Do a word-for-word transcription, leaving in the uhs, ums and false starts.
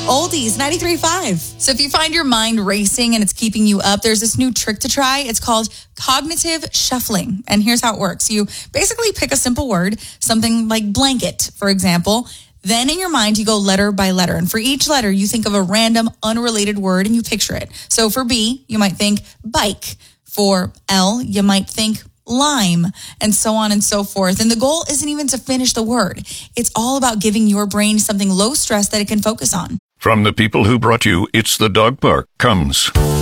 Oldies ninety-three point five. So if you find your mind racing and it's keeping you up, there's this new trick to try. It's called cognitive shuffling. And here's how it works. You basically pick a simple word, something like blanket, for example. Then in your mind, you go letter by letter. And for each letter, you think of a random, unrelated word and you picture it. So for B, you might think bike. For L, you might think lime, and so on and so forth. And the goal isn't even to finish the word. It's all about giving your brain something low stress that it can focus on. From the people who brought you It's the Dog Park comes